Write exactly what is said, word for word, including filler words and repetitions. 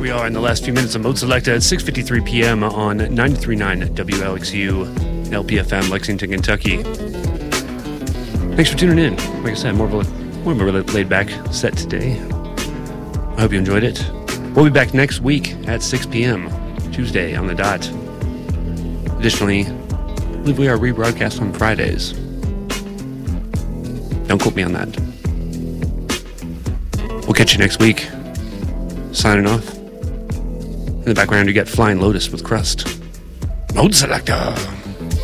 we are in the last few minutes of Mode Selecta at six fifty-three p.m. on ninety-three point nine W L X U, L P F M, Lexington, Kentucky. Thanks for tuning in. Like I said, more of a, more of a laid-back set today. I hope you enjoyed it. We'll be back next week at six p.m., Tuesday on the dot. Additionally, I believe we are rebroadcast on Fridays. Don't quote me on that. We'll catch you next week. Signing off. In the background, you get Flying Lotus with Crust. Mode Selecta.